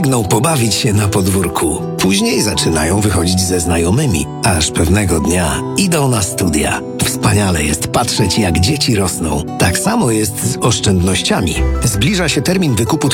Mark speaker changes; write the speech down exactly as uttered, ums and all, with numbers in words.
Speaker 1: biegną pobawić się na podwórku. Później zaczynają wychodzić ze znajomymi, aż pewnego dnia idą na studia. Wspaniale jest patrzeć, jak dzieci rosną. Tak samo jest z oszczędnościami. Zbliża się termin wykupu